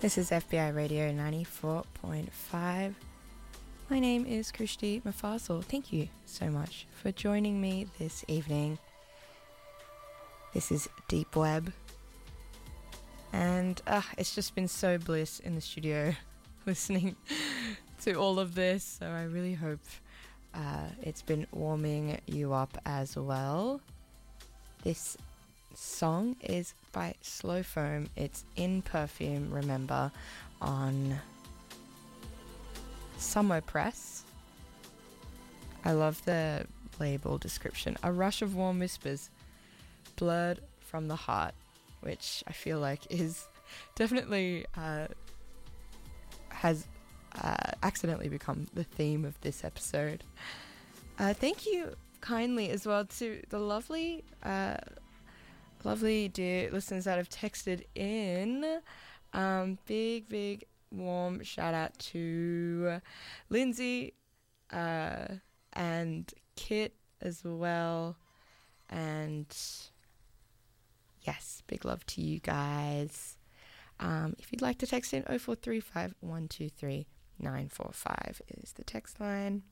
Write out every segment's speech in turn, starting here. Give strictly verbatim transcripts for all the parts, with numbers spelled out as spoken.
This is F B I Radio ninety-four point five. My name is Krishti Mafasal. Thank you so much for joining me this evening. This is Deep Web. And uh, it's just been so bliss in the studio listening to all of this. So I really hope uh, it's been warming you up as well. This song is by Slow Foam. It's In Perfume, remember, on Samo Press. I love the label description. A rush of warm whispers, blurred from the heart, which I feel like is definitely uh, has uh, accidentally become the theme of this episode. Uh, thank you kindly as well to the lovely uh, lovely dear listeners that have texted in. Um, big, big, warm shout out to Lindsay uh, and Kit as well. And yes, big love to you guys. Um, if you'd like to text in, oh four three five, one two three, nine four five is the text line.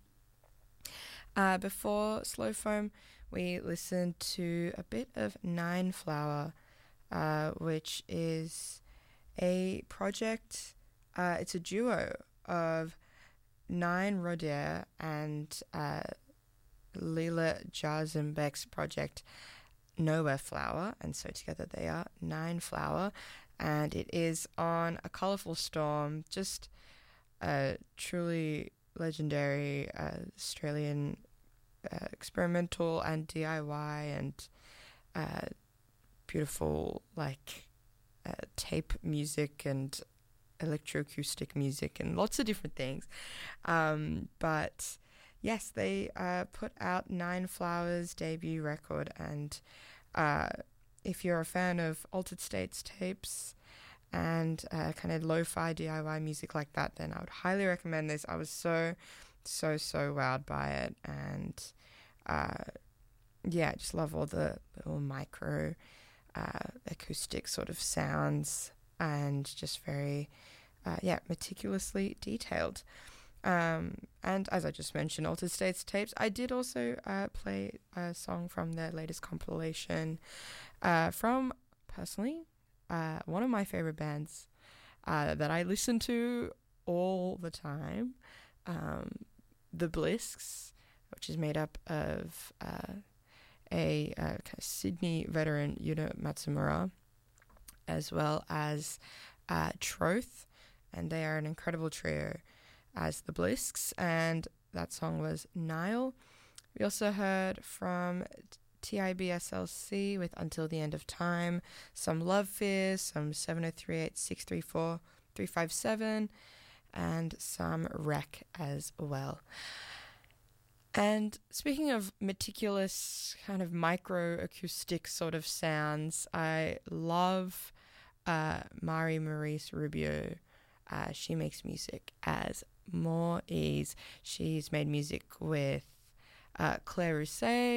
Uh, before Slow Foam, we listened to a bit of Nine Flower, uh, which is a project, uh, it's a duo of Nine Rodier and uh, Lila Jarzembek's project Nowhere Flower, and so together they are Nine Flower, and it is on A Colourful Storm, just a truly legendary uh, Australian uh, experimental and D I Y and uh, beautiful like uh, tape music and electroacoustic music and lots of different things. Um, but yes, they uh, put out Nine Flowers' debut record, and uh, if you're a fan of Altered States tapes and uh, kind of lo-fi D I Y music like that, then I would highly recommend this. I was so, so, so wowed by it, and uh, yeah, I just love all the little micro uh, acoustic sort of sounds and just very, uh, yeah, meticulously detailed. Um, and as I just mentioned, Altered States tapes, I did also uh, play a song from their latest compilation uh, from, personally, Uh, one of my favorite bands uh, that I listen to all the time, um, The Blisks, which is made up of uh, a uh, kind of Sydney veteran, Yuta Matsumura, as well as uh, Troth, and they are an incredible trio as The Blisks, and that song was Nile. We also heard from T I B S L C with Until the End of Time, some Love Fears, some seven oh three eight, six three four, three five seven, and some Wreck as well. And speaking of meticulous kind of micro acoustic sort of sounds, I love uh, Mari Maurice Rubio. Uh, she makes music as More Ease. She's made music with uh, Claire Rousset,